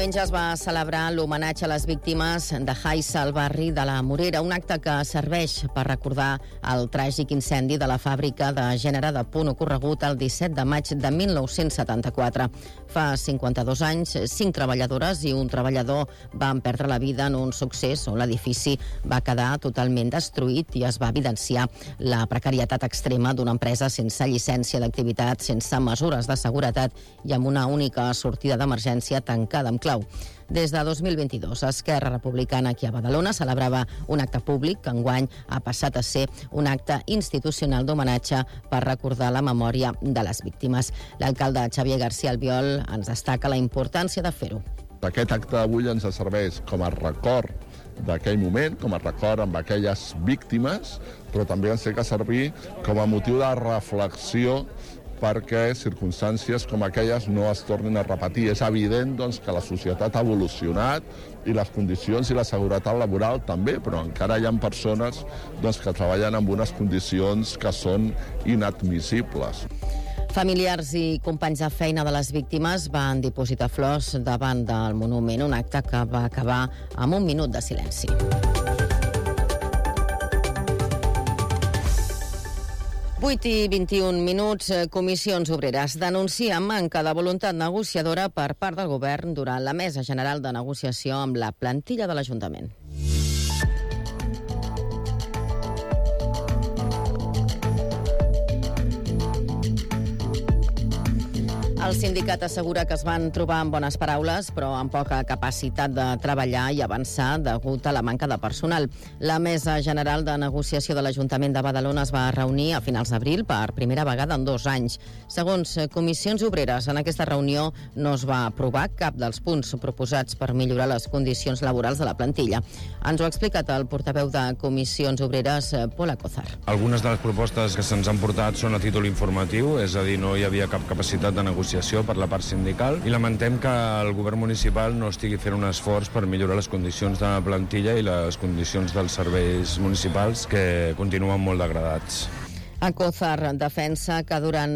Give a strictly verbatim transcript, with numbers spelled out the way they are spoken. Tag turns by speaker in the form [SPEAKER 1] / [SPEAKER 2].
[SPEAKER 1] Diumenge es va celebrar l'homenatge a les víctimes de Haissa al barri de la Morera, un acte que serveix per recordar el tràgic incendi de la fàbrica de gènere de punt ocorregut el disset de maig de mil nou-cents setanta-quatre. Fa cinquanta-dos anys, cinc treballadores i un treballador van perdre la vida en un succés on l'edifici va quedar totalment destruït i es va evidenciar la precarietat extrema d'una empresa sense llicència d'activitat, sense mesures de seguretat i amb una única sortida d'emergència tancada amb clau. Des de dos mil vint-i-dos, Esquerra Republicana aquí a Badalona celebrava un acte públic que enguany ha passat a ser un acte institucional d'homenatge per recordar la memòria de les víctimes. L'alcalde Xavier García Albiol ens destaca la importància de fer-ho.
[SPEAKER 2] Aquest acte d'avui ens serveix com a record d'aquell moment, com a record amb aquelles víctimes, però també ens té que servir com a motiu de reflexió perquè circumstàncies com aquelles no es tornin a repetir. És evident doncs, que la societat ha evolucionat i les condicions i la seguretat laboral també, però encara hi ha persones doncs, que treballen en unes condicions que són inadmissibles.
[SPEAKER 1] Familiars i companys de feina de les víctimes van dipositar flors davant del monument, un acte que va acabar amb un minut de silenci. vuit i vint-i-un minuts, Comissions Obreres denuncia manca de voluntat negociadora per part del govern durant la Mesa General de Negociació amb la plantilla de l'Ajuntament. El sindicat assegura que es van trobar amb bones paraules, però amb poca capacitat de treballar i avançar degut a la manca de personal. La Mesa General de Negociació de l'Ajuntament de Badalona es va reunir a finals d'abril per primera vegada en dos anys. Segons Comissions Obreres, en aquesta reunió no es va aprovar cap dels punts proposats per millorar les condicions laborals de la plantilla. Ens ho ha explicat el portaveu de Comissions Obreres, Pol Acozar.
[SPEAKER 3] Algunes de les propostes que se'ns han portat són a títol informatiu, és a dir, no hi havia cap capacitat de negociació per la part sindical i lamentem que el govern municipal no estigui fent un esforç per millorar les condicions de la plantilla i les condicions dels serveis municipals que continuen molt degradats.
[SPEAKER 1] Acozar defensa que durant